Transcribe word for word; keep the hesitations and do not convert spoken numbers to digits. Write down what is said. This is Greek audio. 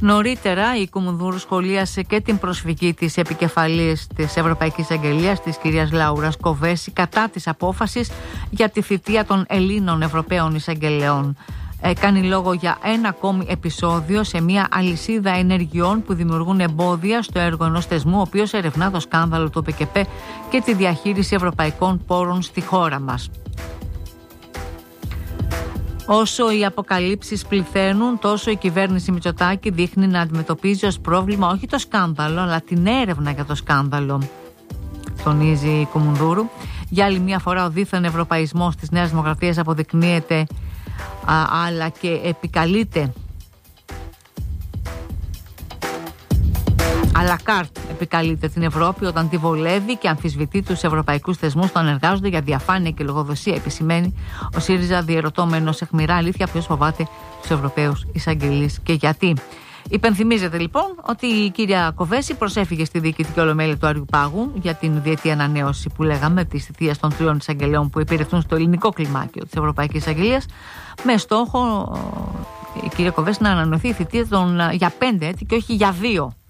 Νωρίτερα η Κουμουνδούρου σχολίασε και την προσφυγή της επικεφαλής της Ευρωπαϊκής Αγγελίας, της κυρίας Λάουρας Κοβέση, κατά της απόφασης για τη θητεία των Ελλήνων Ευρωπαίων Εισαγγελέων. Ε, κάνει λόγο για ένα ακόμη επεισόδιο σε μια αλυσίδα ενεργειών που δημιουργούν εμπόδια στο έργο ενός θεσμού, ο οποίος ερευνά το σκάνδαλο του ΠΚΠ και τη διαχείριση ευρωπαϊκών πόρων στη χώρα μας. Όσο οι αποκαλύψεις πληθαίνουν, τόσο η κυβέρνηση Μητσοτάκη δείχνει να αντιμετωπίζει ως πρόβλημα όχι το σκάνδαλο, αλλά την έρευνα για το σκάνδαλο, τονίζει η Κουμουνδούρου. Για άλλη μια φορά ο δίθεν ευρωπαϊσμός της Νέας Δημοκρατίας αποδεικνύεται, α, αλλά και επικαλείται αλλά κάρτ επικαλείται την Ευρώπη όταν τη βολεύει και αμφισβητεί τους ευρωπαϊκούς θεσμούς που εργάζονται για διαφάνεια και λογοδοσία, επισημαίνει ο ΣΥΡΙΖΑ, διερωτώμενος αιχμηρά αλήθεια ποιος φοβάται τους Ευρωπαίους εισαγγελείς και γιατί. Υπενθυμίζεται λοιπόν ότι η κυρία Κοβέση προσέφυγε στη Διοικητική Ολομέλεια του Άριου Πάγου για την διετή ανανέωση που λέγαμε της θητείας των τριών εισαγγελέων που υπηρετούν στο ελληνικό κλιμάκιο της Ευρωπαϊκής Εισαγγελίας, με στόχο η κυρία Κοβέση να ανανεωθεί η θητεία των, για πέντε έτη και όχι για δύο.